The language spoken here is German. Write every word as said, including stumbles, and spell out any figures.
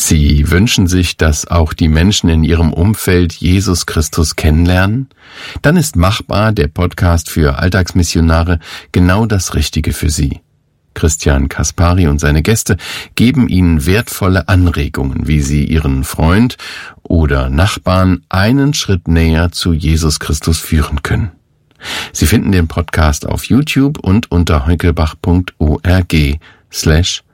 Sie wünschen sich, dass auch die Menschen in Ihrem Umfeld Jesus Christus kennenlernen? Dann ist Machbar, der Podcast für Alltagsmissionare, genau das Richtige für Sie. Christian Kaspari und seine Gäste geben Ihnen wertvolle Anregungen, wie Sie Ihren Freund oder Nachbarn einen Schritt näher zu Jesus Christus führen können. Sie finden den Podcast auf YouTube und unter heukelbach punkt org slash